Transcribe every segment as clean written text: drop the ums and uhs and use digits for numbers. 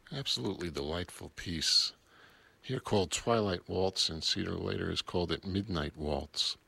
Absolutely delightful piece. Here called Twilight Waltz, and Cedar later has called it Midnight Waltz.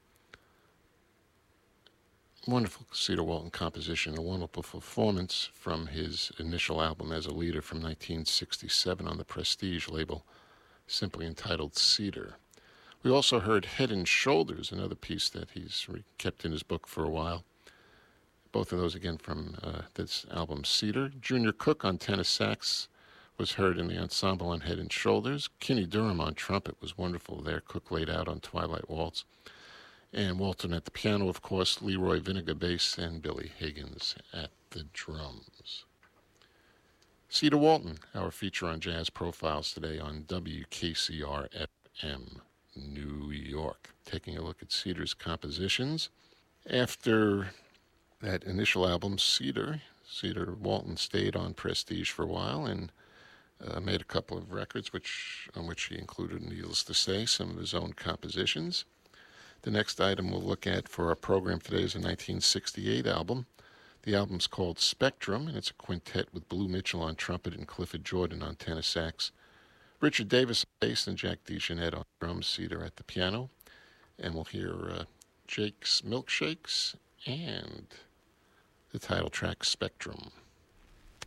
Wonderful Cedar Walton composition, a wonderful performance from his initial album as a leader from 1967 on the Prestige label, simply entitled Cedar. We also heard Head and Shoulders, another piece that he's kept in his book for a while. Both of those again from this album Cedar. Junior Cook on tenor sax was heard in the ensemble on Head and Shoulders. Kenny Durham on trumpet was wonderful there. Cook laid out on Twilight Waltz. And Walton at the piano, of course, Leroy Vinegar bass, and Billy Higgins at the drums. Cedar Walton, our feature on Jazz Profiles today on WKCR FM, New York. Taking a look at Cedar's compositions. After that initial album, Cedar Walton stayed on Prestige for a while and made a couple of records on which he included, needless to say, some of his own compositions. The next item we'll look at for our program today is a 1968 album. The album's called Spectrum, and it's a quintet with Blue Mitchell on trumpet and Clifford Jordan on tenor sax, Richard Davis on bass, and Jack DeJohnette on drums, Cedar at the piano. And we'll hear Jake's Milkshakes and the title track Spectrum.